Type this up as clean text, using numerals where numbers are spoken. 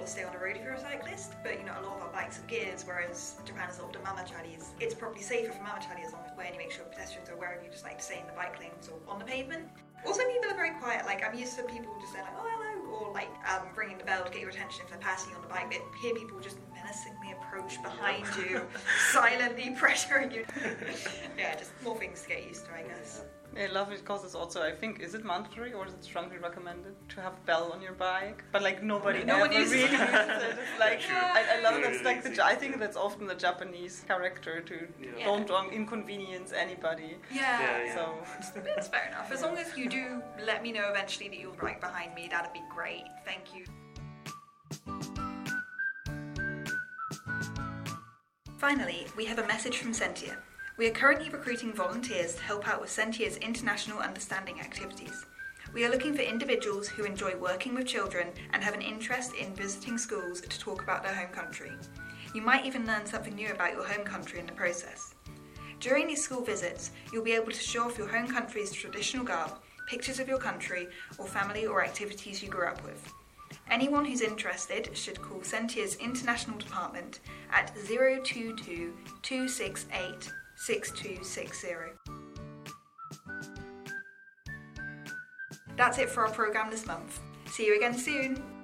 stay on the road if you're a cyclist, but you know, a lot of our bikes have gears, whereas Japan is sort of the mamachari. It's probably safer for mamachari as long as when you make sure pedestrians are aware of you, just like stay in the bike lanes or on the pavement. Also, people are very quiet. Like, I'm used to people just saying like, oh, hello, or like ringing the bell to get your attention if they're passing you on the bike. But here, people just menacingly approach behind you, silently pressuring you. Yeah, just more things to get used to, I guess. I love it because it's also, I think, is it mandatory or is it strongly recommended to have bell on your bike? But like nobody No one ever uses really it. uses it. It's like I love it. Really It's like lazy. I think that's often the Japanese character to Yeah. don't inconvenience anybody. Yeah. So It's fair enough. As long as you do let me know eventually that you're right behind me, that'd be great. Thank you. Finally, we have a message from Sentia. We are currently recruiting volunteers to help out with Sentia's international understanding activities. We are looking for individuals who enjoy working with children and have an interest in visiting schools to talk about their home country. You might even learn something new about your home country in the process. During these school visits, you'll be able to show off your home country's traditional garb, pictures of your country, or family or activities you grew up with. Anyone who's interested should call Sentia's International Department at 022 268 6260. That's it for our programme this month. See you again soon!